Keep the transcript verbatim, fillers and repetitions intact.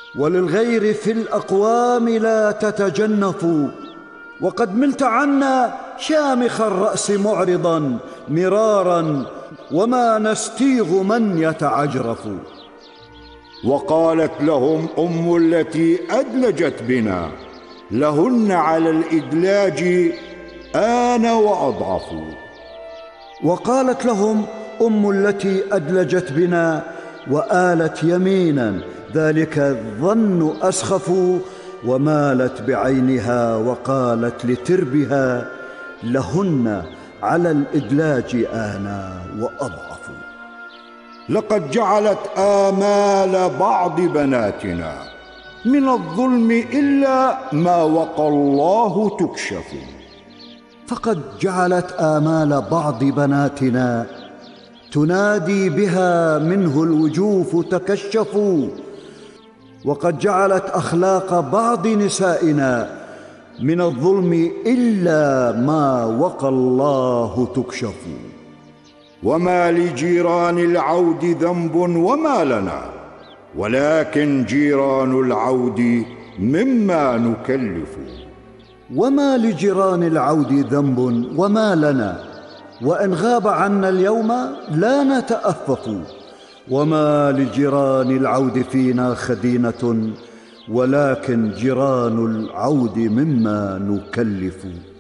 وللغير في الأقوام لا تتجنفوا، وقد ملت عنا شامخ الرأس معرضا مرارا، وما نستيغ من يتعجرف. وقالت لهم أم التي أدلجت بنا: لهن على الإدلاج آن وأضعف. وقالت لهم أم التي أدلجت بنا وآلت يمينا: ذلك الظن أسخف. ومالت بعينها وقالت لتربها: لهن على الإدلاج آن وأضعف. لقد جعلت آمال بعض بناتنا من الظلم إلا ما وقى الله تكشف. فقد جعلت آمال بعض بناتنا تنادي بها منه الوجوف تكشفوا، وقد جعلت أخلاق بعض نسائنا من الظلم إلا ما وقى الله تكشف. وما لجيران العود ذنب وما لنا، ولكن جيران العود مما نكلف. وما لجيران العود ذنب وما لنا، وإن غاب عنا اليوم لا نتأفف. وما لجيران العود فينا خدينة، ولكن جيران العود مما نكلف.